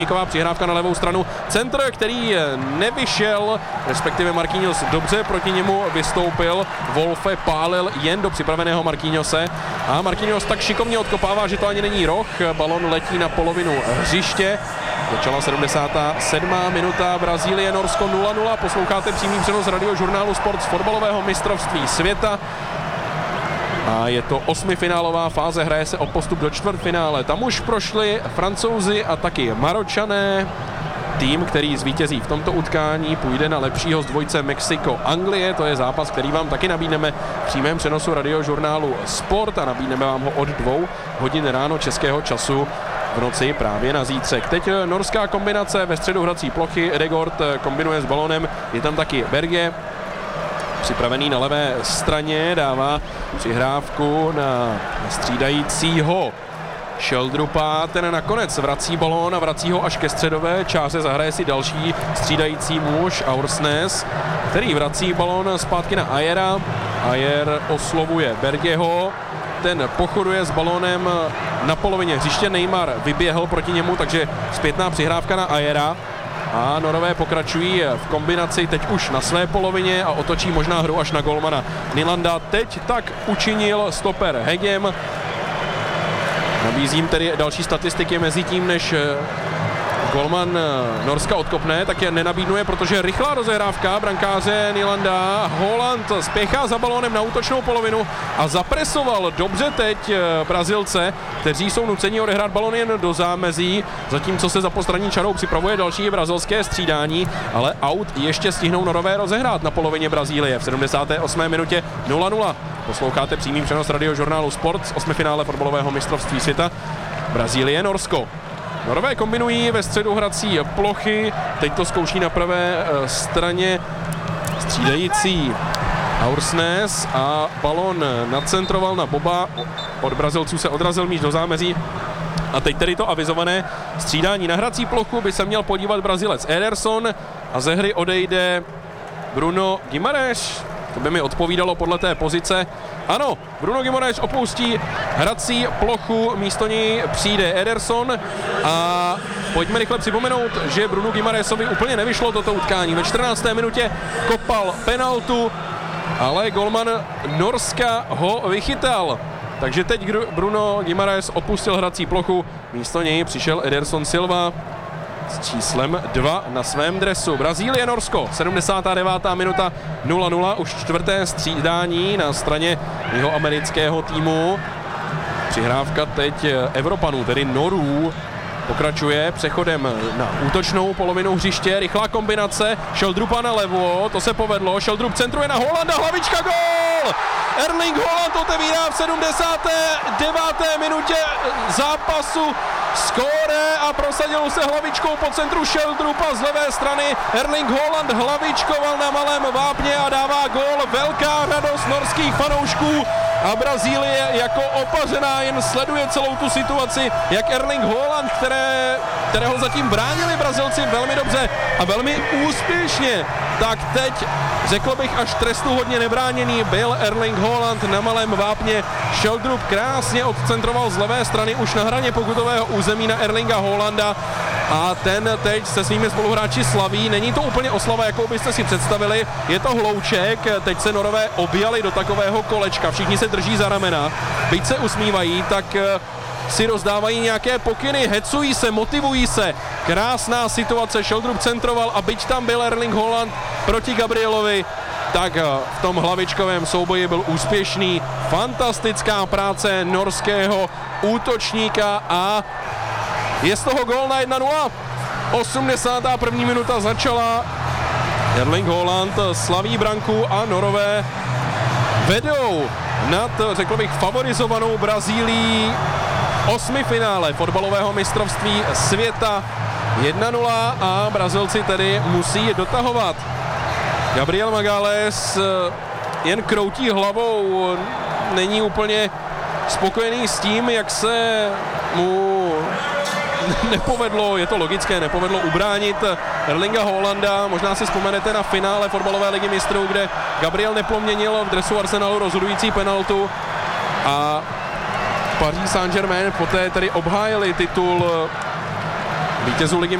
Přihrávka na levou stranu, centr, který nevyšel, respektive Marquinhos dobře proti němu vystoupil, Wolfe pálil jen do připraveného Marquinhose a Marquinhos tak šikovně odkopává, že to ani není roh, balon letí na polovinu hřiště. Začala 77. minuta, Brazílie, Norsko 0-0, posloucháte přímý přenos radiožurnálu Sport z fotbalového mistrovství světa. A je to osmifinálová fáze, hraje se o postup do čtvrtfinále. Tam už prošli Francouzi a taky Maročané. Tým, který zvítězí v tomto utkání, půjde na lepšího z dvojce Mexiko-Anglie. To je zápas, který vám taky nabídneme v přímém přenosu radiožurnálu Sport a nabídneme vám ho od 2 hodin ráno českého času v noci právě na zítřek. Teď norská kombinace ve středu hrací plochy. Edegord kombinuje s balonem, je tam taky Berge. Připravený na levé straně, dává přihrávku na střídajícího Sheldrupa, ten nakonec vrací balón a vrací ho až ke středové čáře, zahraje si další střídající muž Aursnes, který vrací balón zpátky na Ayera. Ayer oslovuje Bergeho, ten pochoduje s balónem na polovině hřiště, Neymar vyběhl proti němu, takže zpětná přihrávka na Ayera. A Norové pokračují v kombinaci teď už na své polovině a otočí možná hru až na golmana Nylanda. Teď tak učinil stoper Hegem. Nabízím tedy další statistiky mezi tím, než golman Norska odkopne, tak je nenabídnuje, protože rychlá rozehrávka brankáře Nylanda. Haaland spěchá za balónem na útočnou polovinu a zapresoval dobře teď Brazilce, kteří jsou nuceni odehrát balón jen do zámezí, zatímco se za postranní čarou připravuje další brazilské střídání, ale aut ještě stihnou Norové rozehrát na polovině Brazílie. V 78. minutě 0-0. Posloucháte přímý přenos radiožurnálu Sport z osmifinále fotbalového mistrovství světa Brazílie, Norsko. Norové kombinují ve středu hrací plochy, teď to zkouší na pravé straně střídající Aursnes a balon nacentroval na Boba, od Brazilců se odrazil míč do zámezí a teď tedy to avizované střídání na hrací plochu by se měl podívat Brazilec Ederson a ze hry odejde Bruno Guimarães. To by mi odpovídalo podle té pozice. Ano, Bruno Guimarães opustí hrací plochu, místo něj přijde Ederson a pojďme rychle připomenout, že Bruno Guimarãesovi úplně nevyšlo toto utkání. Ve 14. minutě kopal penaltu, ale golman Norska ho vychytal. Takže teď Bruno Guimarães opustil hrací plochu, místo něj přišel Ederson Silva s číslem 2 na svém dresu. Brazílie, Norsko, 79. minuta 0-0, už čtvrté střídání na straně jihoamerického týmu. Přihrávka teď Evropanů, tedy Norů, pokračuje přechodem na útočnou polovinu hřiště, rychlá kombinace, Sheldrupa na levo, to se povedlo, Sheldrup centruje na Haalanda, hlavička, gól! Erling Haaland otevírá v 79. minutě zápasu skóre a prosadil se hlavičkou po centru Sheldrupa z levé strany. Erling Haaland hlavičkoval na malém vápně a dává gól. Velká radost norských fanoušků a Brazílie jako opařená jen sleduje celou tu situaci, jak Erling Haaland, kterého zatím bránili Brazilci velmi dobře a velmi úspěšně, tak teď řekl bych až trestuhodně nebráněný byl Erling Haaland na malém vápně. Sheldrup krásně odcentroval z levé strany už na hraně pokutového území na Erlinga Haalanda a ten teď se svými spoluhráči slaví. Není to úplně oslava, jakou byste si představili, je to hlouček, teď se Norové objali do takového kolečka, všichni se drží za ramena, byť se usmívají, tak si rozdávají nějaké pokyny, hecují se, motivují se. Krásná situace, Sheldrup centroval a byť tam byl Erling Haaland proti Gabrielovi, tak v tom hlavičkovém souboji byl úspěšný. Fantastická práce norského útočníka a je z toho gól na 1-0. 81. minuta začala. Erling Haaland slaví branku a Norové vedou nad, řekl bych, favorizovanou Brazílií osmifinále fotbalového mistrovství světa 1-0 a Brazilci tedy musí dotahovat. Gabriel Magalhães jen kroutí hlavou, není úplně spokojený s tím, jak se mu nepovedlo, je to logické, nepovedlo ubránit Erlinga Haalanda. Možná si vzpomenete na finále fotbalové ligy mistrů, kde Gabriel neploměnil v dresu Arsenalu rozhodující penaltu a Paris Saint-Germain poté tedy obhájili titul vítězů ligy